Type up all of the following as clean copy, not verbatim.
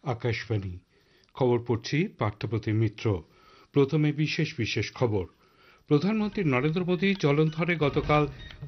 আকাশবাণী খবর পড়ছি পার্থপ্রতিম মিত্র। প্রথমে বিশেষ বিশেষ খবর। প্রধানমন্ত্রী নরেন্দ্র মোদী জলন্ধরে গতকাল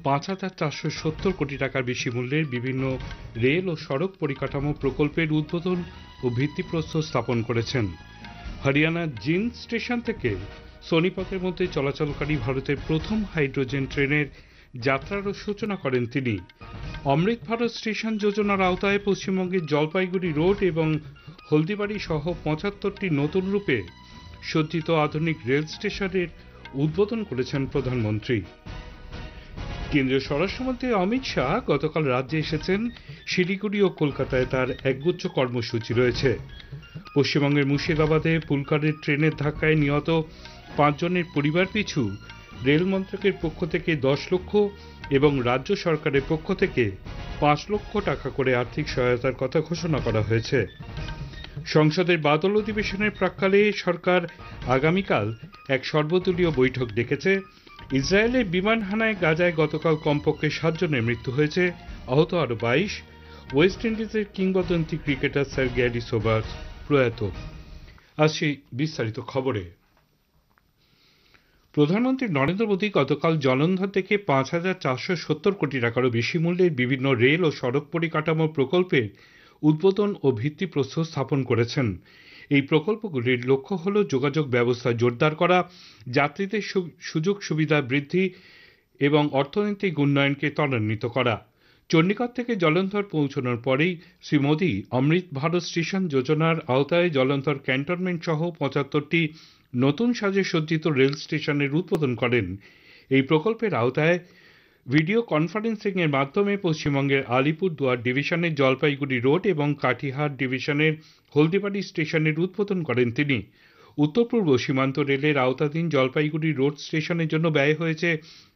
৫,৪৭০ কোটি টাকার বেশি মূল্যের বিভিন্ন রেল ও সড়ক পরিকাঠামো প্রকল্পের উদ্বোধন ও ভিত্তিপ্রস্তর স্থাপন করেছেন। হরিয়ানার জিন্দ স্টেশন থেকে সোনিপতের মধ্যে চলাচলকারী ভারতের প্রথম হাইড্রোজেন ট্রেনের যাত্রারও সূচনা করেন তিনি। অমৃত ভারত স্টেশন যোজনার আওতায় পশ্চিমবঙ্গের জলপাইগুড়ি রোড এবং হলদিবাড়ি সহ ৭৫টি নতুন রূপে সজ্জিত আধুনিক রেল স্টেশনের উদ্বোধন করেছেন প্রধানমন্ত্রী। কেন্দ্রীয় স্বরাষ্ট্রমন্ত্রী অমিত শাহ গতকাল রাজ্যে এসেছেন। শিলিগুড়ি ও কলকাতায় তার একগুচ্ছ কর্মসূচি রয়েছে। পশ্চিমবঙ্গের মুর্শিদাবাদে পুলকারের ট্রেনের ধাক্কায় নিহত ৫ জনের পরিবার পিছু রেল মন্ত্রকের পক্ষ থেকে ১০ লক্ষ এবং রাজ্য সরকারের পক্ষ থেকে ৫ লক্ষ টাকা করে আর্থিক সহায়তার কথা ঘোষণা করা হয়েছে। সংসদের বাদল অধিবেশনের প্রাক্কালে সরকার আগামীকাল এক সর্বদলীয় বৈঠক ডেকেছে। ইসরায়েলের বিমান হানায় গাজায় গতকাল কমপক্ষে ৭ জনের মৃত্যু হয়েছে, আহত আরও ২২। ওয়েস্ট ইন্ডিজের কিংবদন্তি ক্রিকেটার স্যার গ্যারি সোবার্স প্রয়াত। আসছি বিস্তারিত খবরে। প্রধানমন্ত্রী নরেন্দ্র মোদী গতকাল জলন্ধর থেকে ৫,৪৭০ কোটি টাকারও বেশি মূল্যের বিভিন্ন রেল ও সড়ক পরিকাঠামো প্রকল্পের উদ্বোধন ও ভিত্তিপ্রস্তর স্থাপন করেছেন। এই প্রকল্পগুলির লক্ষ্য হল যোগাযোগ ব্যবস্থা জোরদার করা, যাত্রীদের সুযোগ সুবিধা বৃদ্ধি এবং অর্থনৈতিক উন্নয়নকে ত্বরান্বিত করা। চণ্ডীগড় থেকে জলন্ধর পৌঁছানোর পরেই শ্রী মোদী অমৃত ভারত স্টেশন যোজনার আওতায় জলন্ধর ক্যান্টনমেন্ট সহ ৭৫টি নতুন সাজে সজ্জিত রেল স্টেশনের উদ্বোধন করেন। এই প্রকল্পের আওতায় ভিডিও কনফারেন্সিং এর মাধ্যমে পশ্চিমবঙ্গের আলিপুরদুয়ার ডিভিশনের জলপাইগুড়ি রোড এবং কাটিহার ডিভিশনের হলদিবাড়ি স্টেশনের উদ্বোধন করেন তিনি। উত্তর পূর্ব সীমান্ত রেলের আওতাধীন জলপাইগুড়ি রোড স্টেশনের জন্য ব্যয় হয়েছে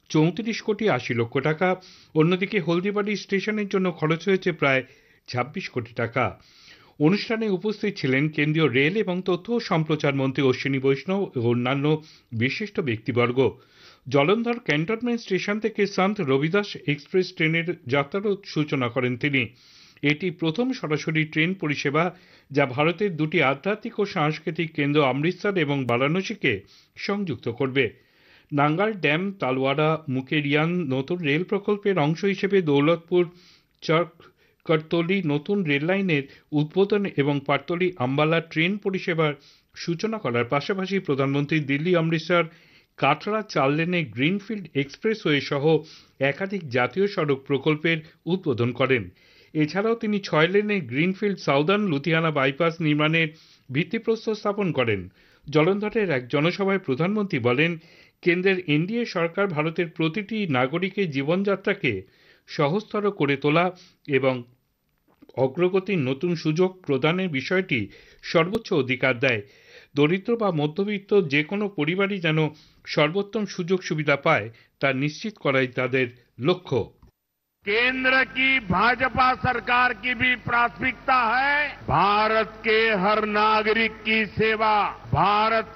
৩৪ কোটি ৮০ লক্ষ টাকা। অন্যদিকে হলদিবাড়ি স্টেশনের জন্য খরচ হয়েছে প্রায় ২৬ কোটি টাকা। অনুষ্ঠানে উপস্থিত ছিলেন কেন্দ্রীয় রেল এবং তথ্য ও সম্প্রচার মন্ত্রী অশ্বিনী বৈষ্ণব ও অন্যান্য বিশিষ্ট ব্যক্তিবর্গ। জলন্ধর ক্যান্টনমেন্ট স্টেশন থেকে সন্ত রবিদাস এক্সপ্রেস ট্রেনের যাত্রারও সূচনা করেন তিনি। এটি প্রথম সরাসরি ট্রেন পরিষেবা যা ভারতের দুটি আধ্যাত্মিক ও সাংস্কৃতিক কেন্দ্র অমৃতসর এবং বারাণসীকে সংযুক্ত করবে। নাঙ্গাল ড্যাম তালওয়ারা মুকেরিয়ান নতুন রেল প্রকল্পের অংশ হিসেবে দৌলতপুর চক করতলি নতুন রেল লাইনের উদ্বোধন এবং পাটতলি আম্বালা ট্রেন পরিষেবার সূচনা করার পাশাপাশি প্রধানমন্ত্রী দিল্লি অমৃতসর কাটরা ৪ লেনে গ্রিনফিল্ড এক্সপ্রেসওয়ে সহ একাধিক জাতীয় সড়ক প্রকল্পের উদ্বোধন করেন। এছাড়াও তিনি ৬ লেনের গ্রিনফিল্ড সাউদার্ন লুধিয়ানা বাইপাস নির্মাণের ভিত্তিপ্রস্তর স্থাপন করেন। জলন্ধরের এক জনসভায় প্রধানমন্ত্রী বলেন, কেন্দ্রের এনডিএ সরকার ভারতের প্রতিটি নাগরিকের জীবনযাত্রাকে সহজতর করে তোলা এবং অগ্রগতির নতুন সুযোগ প্রদানের বিষয়টি সর্বোচ্চ অধিকার দেয়। দরিদ্র বা মধ্যবিত্ত যে কোনো পরিবারই যেন সর্বোত্তম সুযোগ সুবিধা পায় তা নিশ্চিত করাই তাদের লক্ষ্য। केंद्र की भाजपा सरकार की भी प्राथमिकता है भारत के हर नागरिक की सेवा, भारत